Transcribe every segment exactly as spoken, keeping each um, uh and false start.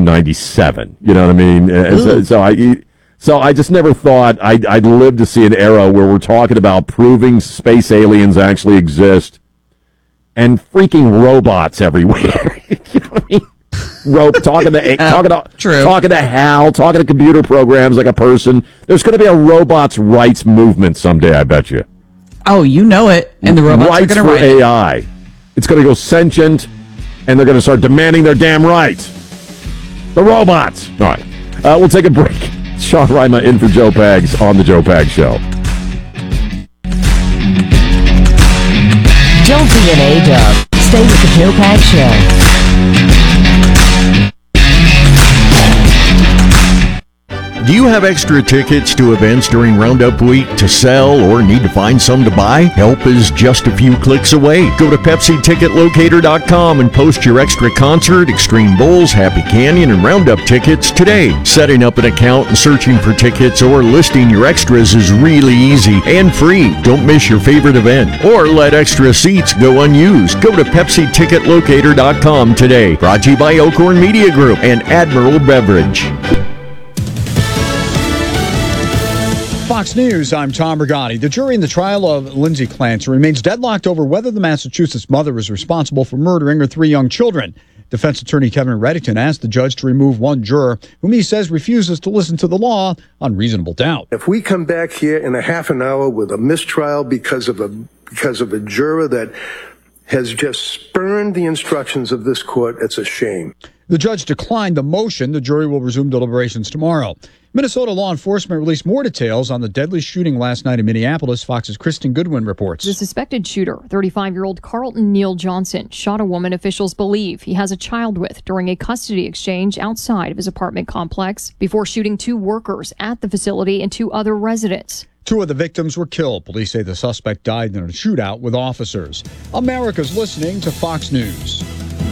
ninety-seven. You know what I mean? And so, so I, so I just never thought I'd, I'd live to see an era where we're talking about proving space aliens actually exist and freaking robots everywhere. You know what I mean? Rope talking to uh, talking to true. talking to Hal, talking to computer programs like a person. There's going to be a robots' rights movement someday, I bet you. Oh, you know it. And the robots rights are going to for A I. It's going to go sentient, and they're going to start demanding their damn rights. The robots. All right, uh, we'll take a break. Sean Rima in for Joe Pags on the Joe Pags Show. Don't be an A-dub. Stay with the Joe Pags Show. Do you have extra tickets to events during Roundup Week to sell or need to find some to buy? Help is just a few clicks away. Go to Pepsi Ticket Locator dot com and post your extra concert, Extreme Bulls, Happy Canyon, and Roundup tickets today. Setting up an account and searching for tickets or listing your extras is really easy and free. Don't miss your favorite event or let extra seats go unused. Go to Pepsi Ticket Locator dot com today. Brought to you by Elkhorn Media Group and Admiral Beverage. Fox News, I'm Tom Rigotti. The jury in the trial of Lindsay Clancy remains deadlocked over whether the Massachusetts mother is responsible for murdering her three young children. Defense attorney Kevin Reddington asked the judge to remove one juror, whom he says refuses to listen to the law on reasonable doubt. If we come back here in a half an hour with a mistrial because of a because of a juror that has just spurned the instructions of this court, it's a shame. The judge declined the motion. The jury will resume deliberations tomorrow. Minnesota law enforcement released more details on the deadly shooting last night in Minneapolis. Fox's Kristen Goodwin reports. The suspected shooter, thirty-five-year-old Carlton Neal Johnson, shot a woman officials believe he has a child with during a custody exchange outside of his apartment complex before shooting two workers at the facility and two other residents. Two of the victims were killed. Police say the suspect died in a shootout with officers. America's listening to Fox News.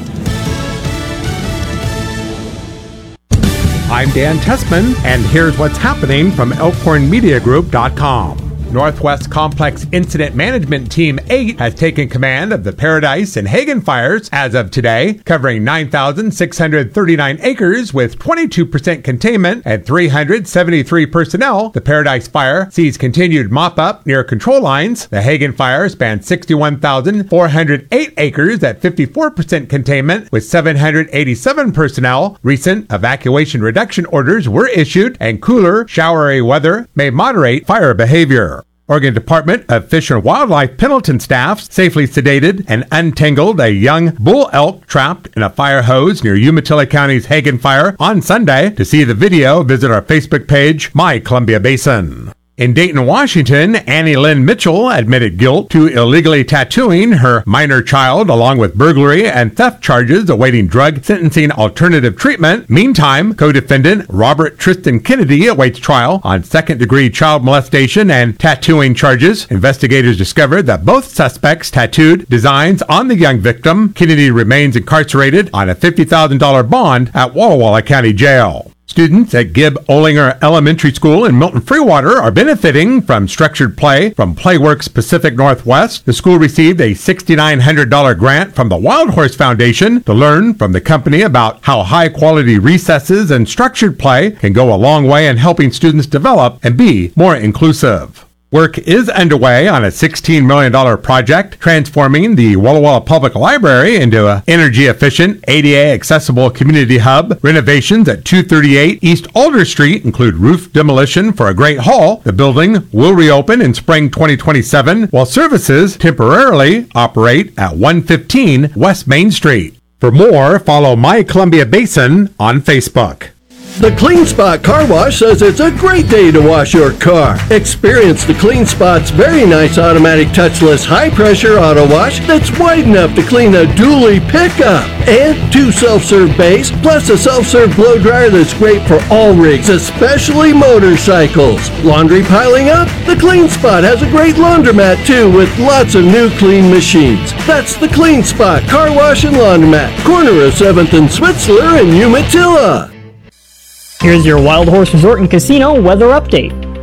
I'm Dan Tessman, and here's what's happening from Elkhorn Media Group dot com. Northwest Complex Incident Management Team eight has taken command of the Paradise and Hagen fires as of today, covering nine thousand six hundred thirty-nine acres with twenty-two percent containment and three hundred seventy-three personnel. The Paradise fire sees continued mop-up near control lines. The Hagen fire spanned sixty-one thousand four hundred eight acres at fifty-four percent containment with seven hundred eighty-seven personnel. Recent evacuation reduction orders were issued, and cooler, showery weather may moderate fire behavior. Oregon Department of Fish and Wildlife Pendleton staff safely sedated and untangled a young bull elk trapped in a fire hose near Umatilla County's Hagen Fire on Sunday. To see the video, visit our Facebook page, My Columbia Basin. In Dayton, Washington, Annie Lynn Mitchell admitted guilt to illegally tattooing her minor child along with burglary and theft charges awaiting drug sentencing alternative treatment. Meantime, co-defendant Robert Tristan Kennedy awaits trial on second-degree child molestation and tattooing charges. Investigators discovered that both suspects tattooed designs on the young victim. Kennedy remains incarcerated on a fifty thousand dollars bond at Walla Walla County Jail. Students at Gib Olinger Elementary School in Milton Freewater are benefiting from structured play from Playworks Pacific Northwest. The school received a six thousand nine hundred dollars grant from the Wild Horse Foundation to learn from the company about how high-quality recesses and structured play can go a long way in helping students develop and be more inclusive. Work is underway on a sixteen million dollars project transforming the Walla Walla Public Library into an energy-efficient, A D A-accessible community hub. Renovations at two thirty-eight East Alder Street include roof demolition for a great hall. The building will reopen in spring twenty twenty-seven, while services temporarily operate at one fifteen West Main Street. For more, follow My Columbia Basin on Facebook. The Clean Spot Car Wash says it's a great day to wash your car. Experience the Clean Spot's very nice automatic touchless high-pressure auto wash that's wide enough to clean a dually pickup. And two self-serve bays, plus a self-serve blow dryer that's great for all rigs, especially motorcycles. Laundry piling up? The Clean Spot has a great laundromat too with lots of new clean machines. That's the Clean Spot Car Wash and Laundromat, corner of seventh and Switzler in Umatilla. Here's your Wild Horse Resort and Casino weather update.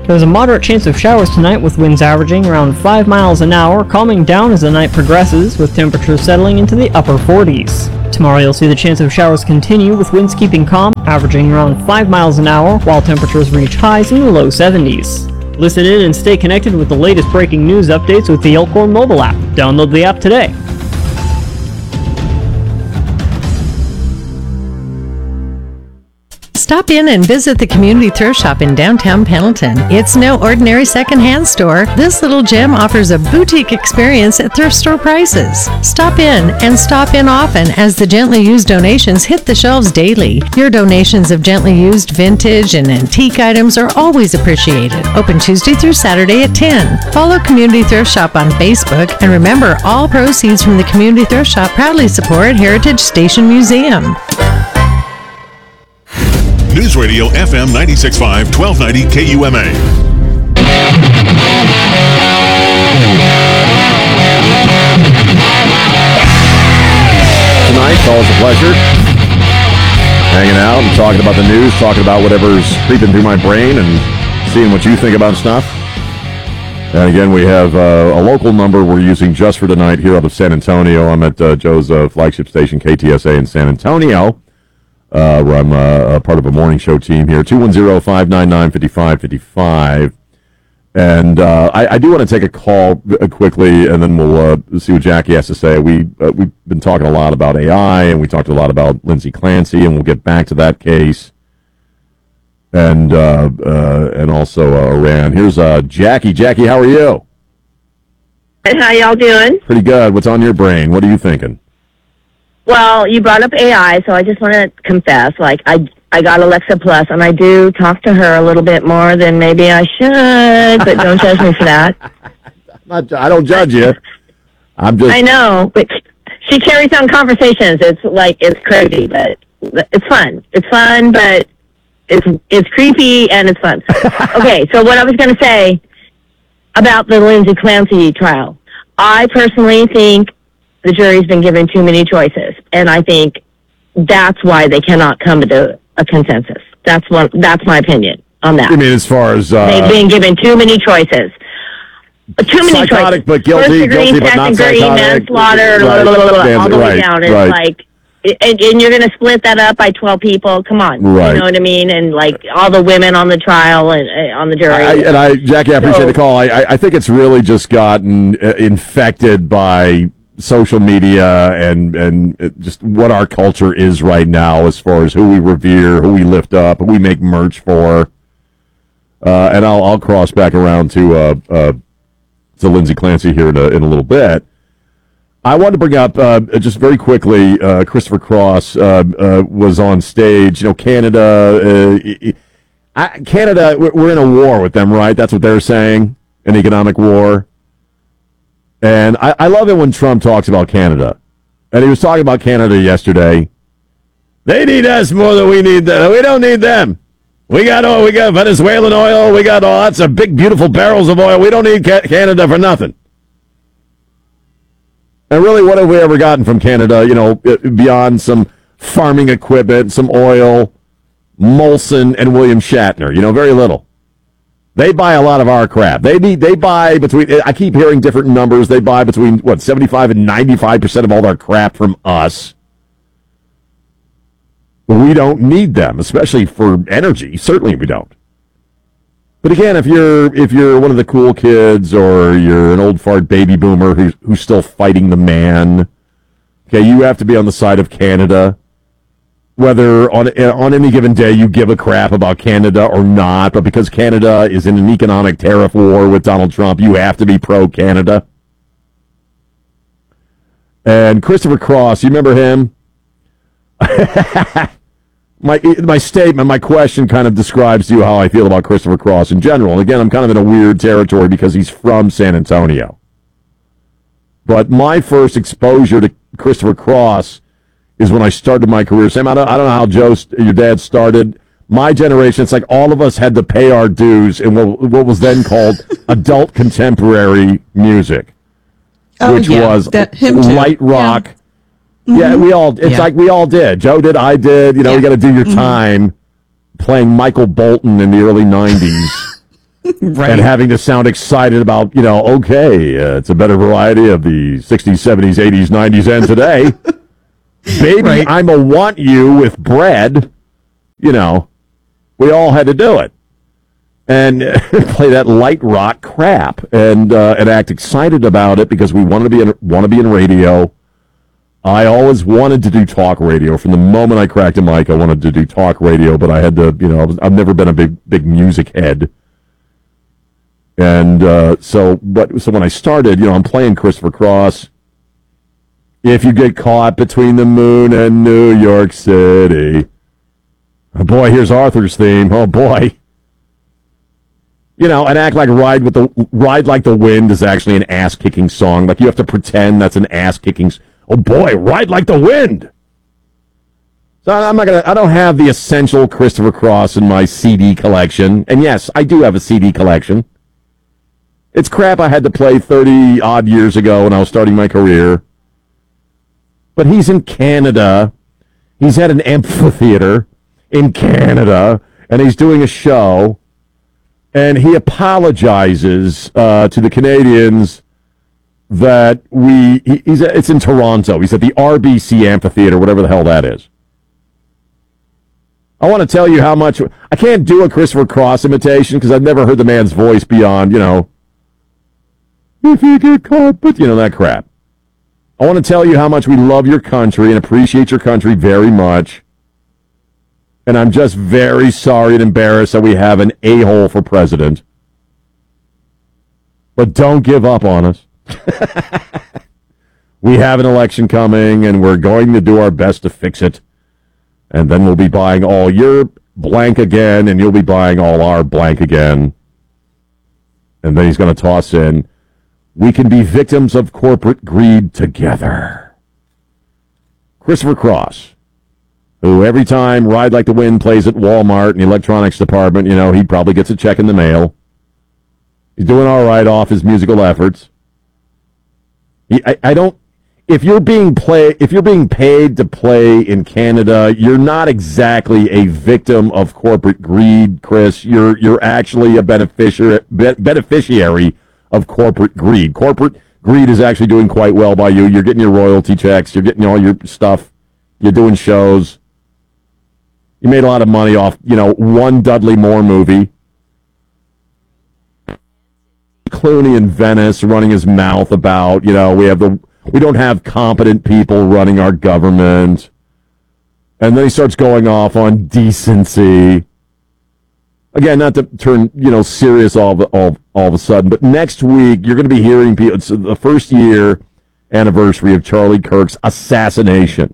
There's a moderate chance of showers tonight with winds averaging around five miles an hour, calming down as the night progresses with temperatures settling into the upper forties. Tomorrow you'll see the chance of showers continue with winds keeping calm, averaging around five miles an hour, while temperatures reach highs in the low seventies. Listen in and stay connected with the latest breaking news updates with the Elkhorn mobile app. Download the app today. Stop in and visit the Community Thrift Shop in downtown Pendleton. It's no ordinary secondhand store. This little gem offers a boutique experience at thrift store prices. Stop in and stop in often as the gently used donations hit the shelves daily. Your donations of gently used vintage and antique items are always appreciated. Open Tuesday through Saturday at ten. Follow Community Thrift Shop on Facebook, and remember, all proceeds from the Community Thrift Shop proudly support Heritage Station Museum. News Radio F M ninety-six point five, twelve ninety K U M A. Tonight, always a pleasure. Hanging out and talking about the news, talking about whatever's creeping through my brain and seeing what you think about stuff. And again, we have uh, a local number we're using just for tonight here out of San Antonio. I'm at uh, Joe's uh, flagship station, K T S A in San Antonio. Uh, where I'm uh, a part of a morning show team here, two one zero, five nine nine, five five five five. And uh, I, I do want to take a call quickly, and then we'll uh, see what Jackie has to say. We, uh, we've been talking a lot about A I, and we talked a lot about Lindsay Clancy, and we'll get back to that case. And uh, uh, and also uh, Iran. Here's uh, Jackie. Jackie, how are you? How y'all doing? Pretty good. What's on your brain? What are you thinking? Well, you brought up A I, so I just want to confess, like, I I got Alexa Plus, and I do talk to her a little bit more than maybe I should, but don't judge me for that. Not, I don't judge you. I'm just... I know, but she carries on conversations. It's like, it's crazy, but it's fun. It's fun, but it's it's creepy, and it's fun. Okay, so what I was going to say about the Lindsay Clancy trial, I personally think the jury's been given too many choices, and I think that's why they cannot come to a consensus. That's one. That's my opinion on that. You mean as far as uh, they've been given too many choices, too many psychotic choices. but guilty, First degree, guilty but second not degree, psychotic, manslaughter, right, blah, blah, blah, blah, damn, all the way right, down. It's right. like, and, and you're going to split that up by twelve people. Come on, right. You know what I mean? And like all the women on the trial and uh, on the jury. I, and I, Jackie, I appreciate So- the call. I, I I think it's really just gotten uh, infected by social media and and uh, just what our culture is right now, as far as who we revere, who we lift up, who we make merch for. Uh, and I'll I'll cross back around to uh, uh, to Lindsay Clancy here in a, in a little bit. I wanted to bring up uh, just very quickly. Uh, Christopher Cross uh, uh, was on stage. You know, Canada. Uh, I, Canada. We're in a war with them, right? That's what they're saying. An economic war. And I, I love it when Trump talks about Canada. And he was talking about Canada yesterday. They need us more than we need them. We don't need them. We got oil. We got Venezuelan oil. We got lots of big, beautiful barrels of oil. We don't need ca- Canada for nothing. And really, what have we ever gotten from Canada, you know, beyond some farming equipment, some oil, Molson, and William Shatner? You know, very little. They buy a lot of our crap. They need. They buy between. I keep hearing different numbers. They buy between what seventy-five and ninety-five percent of all their crap from us. We don't need them, especially for energy. Certainly, we don't. But again, if you're if you're one of the cool kids or you're an old fart baby boomer who's who's still fighting the man, okay, you have to be on the side of Canada. Whether on on any given day you give a crap about Canada or not, but because Canada is in an economic tariff war with Donald Trump, you have to be pro-Canada. And Christopher Cross, you remember him? my my statement, my question kind of describes to you how I feel about Christopher Cross in general. And again, I'm kind of in a weird territory because he's from San Antonio. But my first exposure to Christopher Cross is when I started my career. Sam, I don't, I don't know how Joe, your dad, started. My generation, it's like all of us had to pay our dues in what, what was then called adult contemporary music, Oh, which yeah, was that- him too. light rock. Yeah, Yeah, Mhm. we all, it's Yeah. like we all did. Joe did, I did. You know, you got to do your Mhm. time playing Michael Bolton in the early nineties. Right. And having to sound excited about, you know, okay, uh, it's a better variety of the sixties, seventies, eighties, nineties, and today. Baby, Right. I'm a want you with bread. You know, we all had to do it. And uh, play that light rock crap and uh, and act excited about it because we wanted to be in, want to be in radio. I always wanted to do talk radio. From the moment I cracked a mic, I wanted to do talk radio, but I had to, you know, I was, I've never been a big big music head. And uh, so, but so when I started, you know, I'm playing Christopher Cross. If you get caught between the moon and New York City. Oh boy, here's Arthur's theme. Oh boy. You know, and act like Ride with the Ride Like the Wind is actually an ass-kicking song. Like you have to pretend that's an ass-kicking. Oh boy, Ride Like the Wind. So I'm not gonna. I don't have the essential Christopher Cross in my C D collection. And yes, I do have a C D collection. It's crap I had to play thirty odd years ago when I was starting my career. But he's in Canada. He's at an amphitheater in Canada, and he's doing a show. And he apologizes uh, to the Canadians that we, he, he's it's in Toronto. He's at the R B C Amphitheater, whatever the hell that is. I want to tell you how much, I can't do a Christopher Cross imitation because I've never heard the man's voice beyond, you know, if you get caught, but you know, that crap. I want to tell you how much we love your country and appreciate your country very much. And I'm just very sorry and embarrassed that we have an a-hole for president. But don't give up on us. We have an election coming, and we're going to do our best to fix it. And then we'll be buying all your blank again, and you'll be buying all our blank again. And then he's going to toss in, we can be victims of corporate greed together. Christopher Cross, who every time Ride Like the Wind plays at Walmart in the electronics department, you know, he probably gets a check in the mail. He's doing all right off his musical efforts. He, I, I don't, if you're being play, if you're being paid to play in Canada, you're not exactly a victim of corporate greed, Chris. You're you're actually a beneficiary beneficiary of corporate greed. Corporate greed is actually doing quite well by you. You're getting your royalty checks. You're getting all your stuff. You're doing shows. You made a lot of money off, you know, one Dudley Moore movie. Clooney in Venice running his mouth about, you know, we have the we don't have competent people running our government. And then he starts going off on decency. Again, not to turn, you know, serious all of, all, all of a sudden, but next week you're going to be hearing people, it's the first year anniversary of Charlie Kirk's assassination.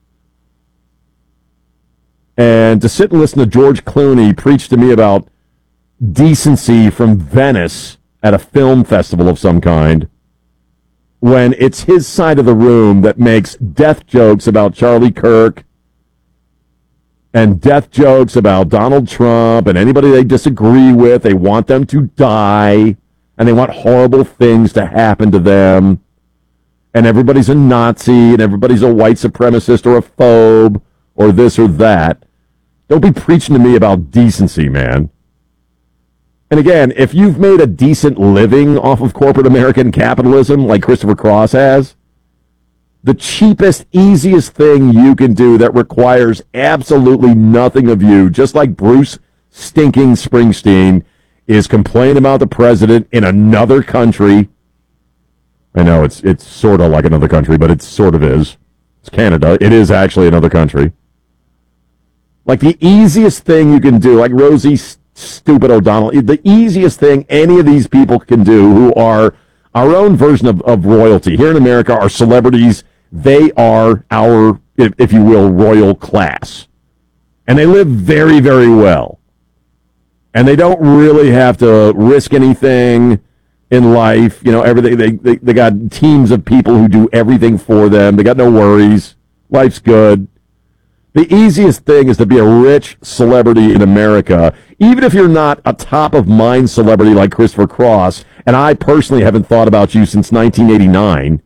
And to sit and listen to George Clooney preach to me about decency from Venice at a film festival of some kind, when it's his side of the room that makes death jokes about Charlie Kirk and death jokes about Donald Trump and anybody they disagree with, they want them to die, and they want horrible things to happen to them, and everybody's a Nazi, and everybody's a white supremacist or a phobe, or this or that. Don't be preaching to me about decency, man. And again, if you've made a decent living off of corporate American capitalism like Christopher Cross has, the cheapest, easiest thing you can do that requires absolutely nothing of you, just like Bruce stinking Springsteen, is complain about the president in another country. I know it's it's sort of like another country, but it sort of is. It's Canada. It is actually another country. Like the easiest thing you can do, like Rosie Stupid O'Donnell, the easiest thing any of these people can do who are our own version of, of royalty. Here in America, our celebrities, they are our, if, if you will, royal class. And they live very, very well. And they don't really have to risk anything in life. You know, everything. They, they, they got teams of people who do everything for them. They got no worries. Life's good. The easiest thing is to be a rich celebrity in America, even if you're not a top-of-mind celebrity like Christopher Cross, and I personally haven't thought about you since nineteen eighty-nine,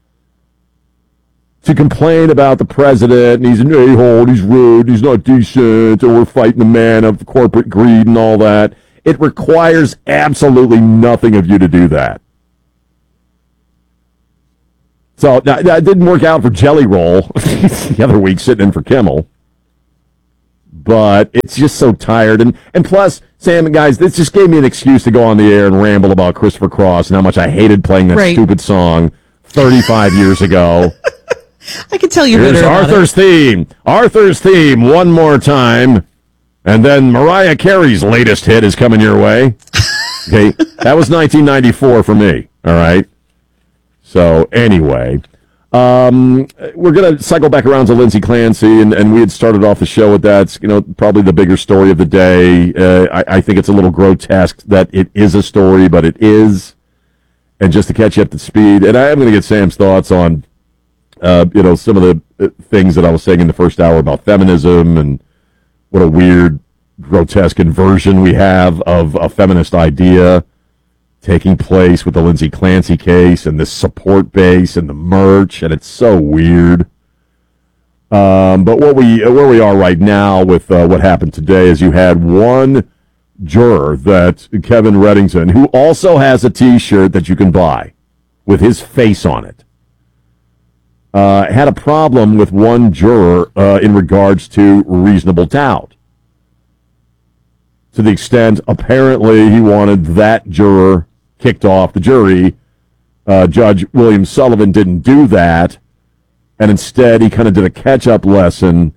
to complain about the president, and he's an a-hole, he's rude, he's not decent, or we're fighting the man of corporate greed and all that. It requires absolutely nothing of you to do that. So that, that didn't work out for Jelly Roll the other week, sitting in for Kimmel. But it's just so tired. And, and plus, Sam, guys, this just gave me an excuse to go on the air and ramble about Christopher Cross and how much I hated playing that right. stupid song thirty-five years ago. I can tell you Here's better about Arthur's it. theme. Arthur's theme one more time. And then Mariah Carey's latest hit is coming your way. Okay, that was nineteen ninety-four for me. All right. So anyway, um, we're going to cycle back around to Lindsay Clancy, and, and we had started off the show with that. It's, you know, probably the bigger story of the day. Uh, I, I think it's a little grotesque that it is a story, but it is. And just to catch you up to speed, and I am going to get Sam's thoughts on, uh, you know, some of the things that I was saying in the first hour about feminism and what a weird, grotesque inversion we have of a feminist idea taking place with the Lindsay Clancy case and this support base and the merch, and it's so weird. Um, but what we where we are right now with uh, what happened today is you had one juror, that Kevin Reddington, who also has a T-shirt that you can buy with his face on it, uh, had a problem with one juror uh, in regards to reasonable doubt. To the extent, apparently, he wanted that juror kicked off the jury. Uh, Judge William Sullivan didn't do that, and instead he kind of did a catch-up lesson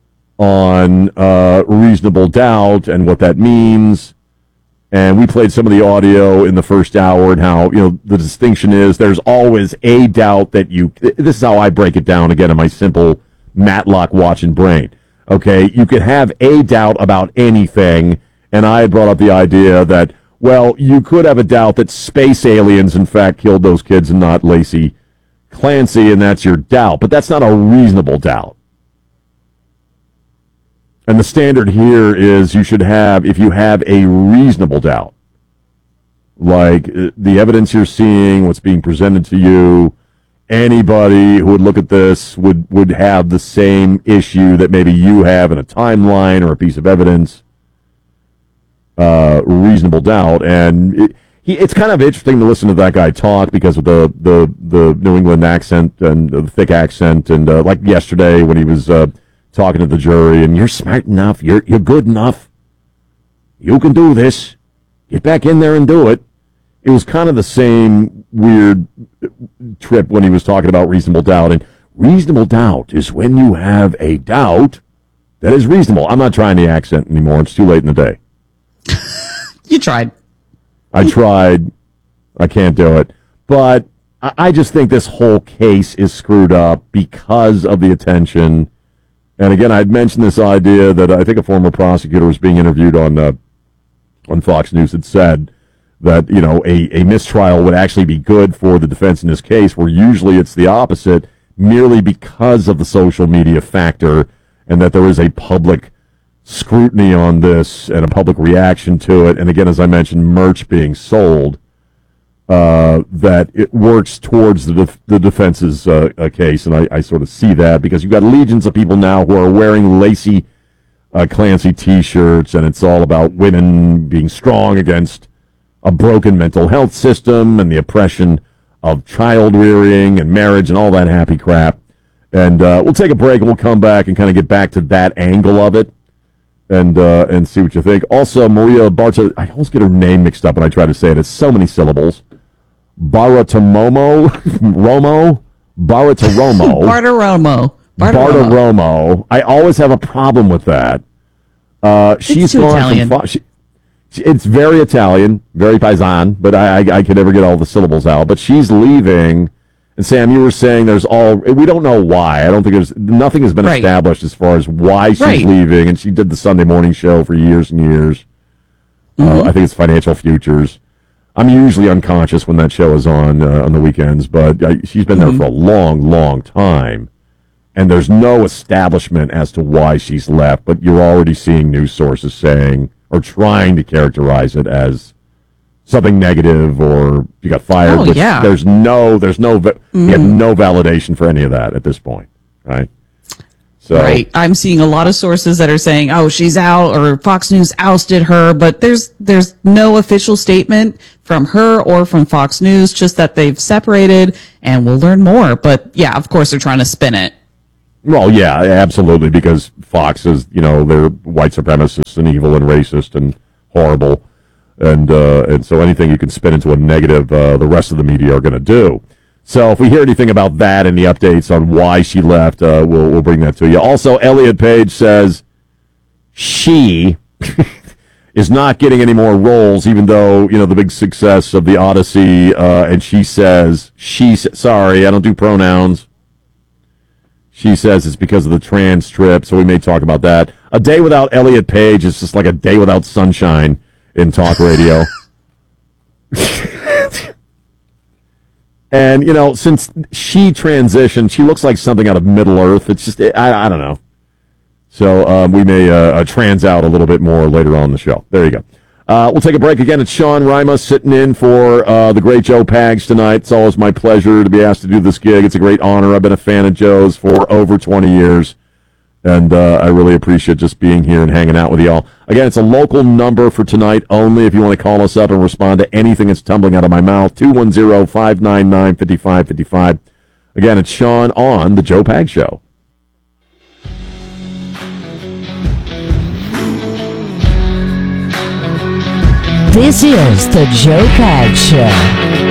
on uh, reasonable doubt and what that means. And we played some of the audio in the first hour and how, you know, the distinction is there's always a doubt that you, this is how I break it down again in my simple Matlock watching brain. Okay, you could have a doubt about anything, and I had brought up the idea that, well, you could have a doubt that space aliens, in fact, killed those kids and not Lacey Clancy, and that's your doubt. But that's not a reasonable doubt. And the standard here is you should have, if you have a reasonable doubt, like the evidence you're seeing, what's being presented to you, anybody who would look at this would, would have the same issue that maybe you have in a timeline or a piece of evidence. Uh, reasonable doubt, and it, he, it's kind of interesting to listen to that guy talk because of the the, the New England accent and the thick accent, and uh, like yesterday when he was uh, talking to the jury, and you're smart enough, you're you're good enough, you can do this, get back in there and do it. It was kind of the same weird trip when he was talking about reasonable doubt, and reasonable doubt is when you have a doubt that is reasonable. I'm not trying the accent anymore; it's too late in the day. You tried. I tried. I can't do it. But I just think this whole case is screwed up because of the attention. And again, I'd mentioned this idea that I think a former prosecutor was being interviewed on uh, on Fox News had said that, you know, a, a mistrial would actually be good for the defense in this case, where usually it's the opposite, merely because of the social media factor and that there is a public scrutiny on this and a public reaction to it, and again, as I mentioned, merch being sold, uh, that it works towards the def- the defense's uh, uh, case, and I, I sort of see that because you've got legions of people now who are wearing Lacey uh, Clancy T-shirts, and it's all about women being strong against a broken mental health system and the oppression of child rearing and marriage and all that happy crap. And uh, we'll take a break and we'll come back and kind of get back to that angle of it. And uh, and see what you think. Also, Maria Barta, I always get her name mixed up when I try to say it. It's so many syllables. Baratamomo, Romo, Barataromo. Bartaromo. Bartaromo. I always have a problem with that. Uh, she's it's too gone Italian. From, she, she, it's very Italian, very paisan, but I, I, I could never get all the syllables out. But she's leaving. And Sam, you were saying there's all, we don't know why. I don't think there's, nothing has been right. established as far as why she's right. leaving. And she did the Sunday morning show for years and years. Mm-hmm. Uh, I think it's Financial Futures. I'm usually unconscious when that show is on uh, on the weekends, but uh, she's been mm-hmm. there for a long, long time. And there's no establishment as to why she's left, but you're already seeing news sources saying, or trying to characterize it as something negative, or you got fired. Oh, which yeah. There's no, there's no, mm. you have Mm-hmm. no validation for any of that at this point, right? So, right. I'm seeing a lot of sources that are saying, "Oh, she's out," or Fox News ousted her, but there's there's no official statement from her or from Fox News, just that they've separated, and we'll learn more. But yeah, of course they're trying to spin it. Well, yeah, absolutely, because Fox is, you know, they're white supremacists and evil and racist and horrible, and uh, and so anything you can spin into a negative, uh, the rest of the media are going to do. So if we hear anything about that and the updates on why she left, uh, we'll we'll bring that to you. Also, Elliot Page says she is not getting any more roles, even though, you know, the big success of the Odyssey, uh, and she says, she, sorry, I don't do pronouns. She says it's because of the trans trip, so we may talk about that. A day without Elliot Page is just like a day without sunshine in talk radio. And, you know, since she transitioned, she looks like something out of Middle Earth. It's just, I, I don't know. So um, we may uh, uh, trans out a little bit more later on in the show. There you go. Uh, we'll take a break again. It's Sean Rima sitting in for uh, the great Joe Pags tonight. It's always my pleasure to be asked to do this gig. It's a great honor. I've been a fan of Joe's for over twenty years. And uh, I really appreciate just being here and hanging out with y'all. Again, it's a local number for tonight only. If you want to call us up and respond to anything that's tumbling out of my mouth, two one zero, five nine nine, five five five five. Again, it's Sean on The Joe Pags Show. This is The Joe Pags Show.